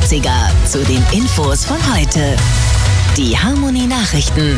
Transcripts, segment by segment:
80er zu den Infos von heute. Die Harmony Nachrichten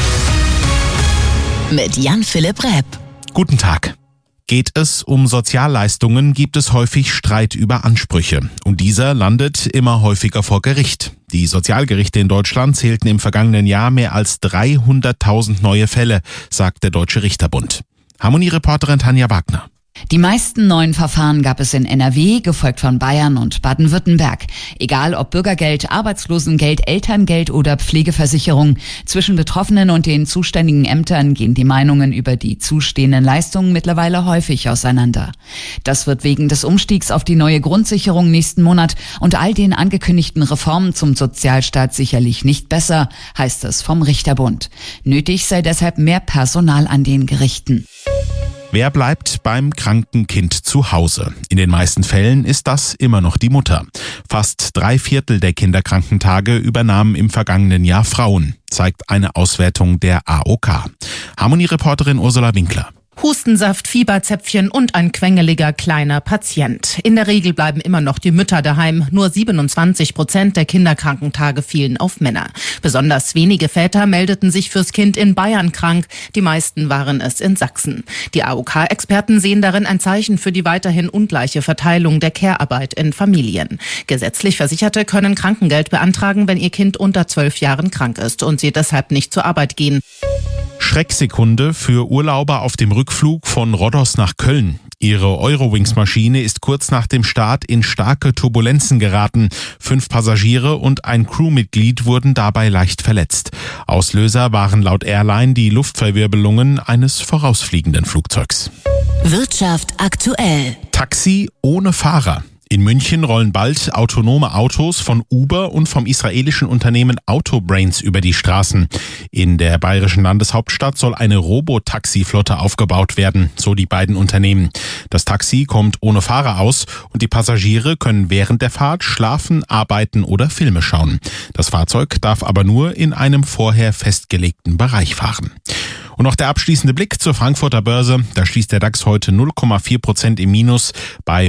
mit Jan-Philipp Repp. Guten Tag. Geht es um Sozialleistungen, gibt es häufig Streit über Ansprüche. Und dieser landet immer häufiger vor Gericht. Die Sozialgerichte in Deutschland zählten im vergangenen Jahr mehr als 300.000 neue Fälle, sagt der Deutsche Richterbund. Harmony-Reporterin Tanja Wagner. Die meisten neuen Verfahren gab es in NRW, gefolgt von Bayern und Baden-Württemberg. Egal ob Bürgergeld, Arbeitslosengeld, Elterngeld oder Pflegeversicherung. Zwischen Betroffenen und den zuständigen Ämtern gehen die Meinungen über die zustehenden Leistungen mittlerweile häufig auseinander. Das wird wegen des Umstiegs auf die neue Grundsicherung nächsten Monat und all den angekündigten Reformen zum Sozialstaat sicherlich nicht besser, heißt es vom Richterbund. Nötig sei deshalb mehr Personal an den Gerichten. Wer bleibt beim kranken Kind zu Hause? In den meisten Fällen ist das immer noch die Mutter. Fast 3/4 der Kinderkrankentage übernahmen im vergangenen Jahr Frauen, zeigt eine Auswertung der AOK. Harmony-Reporterin Ursula Winkler. Hustensaft, Fieberzäpfchen und ein quengeliger kleiner Patient. In der Regel bleiben immer noch die Mütter daheim. Nur 27% der Kinderkrankentage fielen auf Männer. Besonders wenige Väter meldeten sich fürs Kind in Bayern krank. Die meisten waren es in Sachsen. Die AOK-Experten sehen darin ein Zeichen für die weiterhin ungleiche Verteilung der Care-Arbeit in Familien. Gesetzlich Versicherte können Krankengeld beantragen, wenn ihr Kind unter 12 Jahren krank ist und sie deshalb nicht zur Arbeit gehen. Schrecksekunde für Urlauber auf dem Rückflug von Rhodos nach Köln. Ihre Eurowings-Maschine ist kurz nach dem Start in starke Turbulenzen geraten. 5 Passagiere und ein Crewmitglied wurden dabei leicht verletzt. Auslöser waren laut Airline die Luftverwirbelungen eines vorausfliegenden Flugzeugs. Wirtschaft aktuell. Taxi ohne Fahrer. In München rollen bald autonome Autos von Uber und vom israelischen Unternehmen Autobrains über die Straßen. In der bayerischen Landeshauptstadt soll eine Robotaxi-Flotte aufgebaut werden, so die beiden Unternehmen. Das Taxi kommt ohne Fahrer aus und die Passagiere können während der Fahrt schlafen, arbeiten oder Filme schauen. Das Fahrzeug darf aber nur in einem vorher festgelegten Bereich fahren. Und noch der abschließende Blick zur Frankfurter Börse. Da schließt der DAX heute 0,4% im Minus bei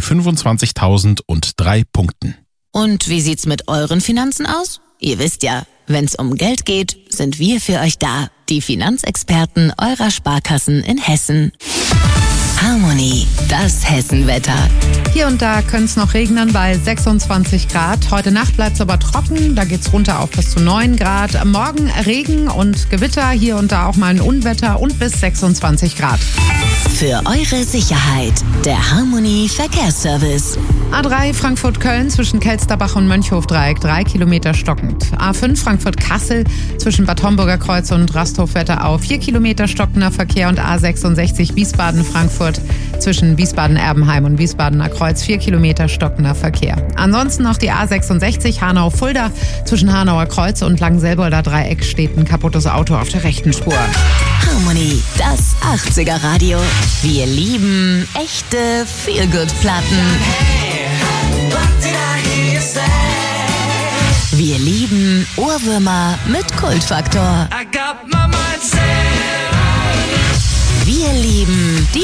25.003 Punkten. Und wie sieht's mit euren Finanzen aus? Ihr wisst ja, wenn's um Geld geht, sind wir für euch da. Die Finanzexperten eurer Sparkassen in Hessen. Harmony, das Hessenwetter. Hier und da könnte es noch regnen bei 26 Grad. Heute Nacht bleibt es aber trocken, da geht es runter auf bis zu 9 Grad. Morgen Regen und Gewitter, hier und da auch mal ein Unwetter und bis 26 Grad. Für eure Sicherheit, der Harmony Verkehrsservice. A3 Frankfurt-Köln zwischen Kelsterbach und Mönchhof-Dreieck 3 Kilometer stockend. A5 Frankfurt-Kassel zwischen Bad Homburger Kreuz und Rasthof-Wetterau 4 Kilometer stockender Verkehr und A66 Wiesbaden-Frankfurt zwischen Wiesbaden-Erbenheim und Wiesbadener Kreuz 4 Kilometer stockender Verkehr. Ansonsten noch die A66 Hanau-Fulda zwischen Hanauer Kreuz und Langenselbolder Dreieck steht ein kaputtes Auto auf der rechten Spur. Harmony, das 80er Radio. Wir lieben echte Feel-Good-Platten. Wir lieben Ohrwürmer mit Kultfaktor. Wir lieben die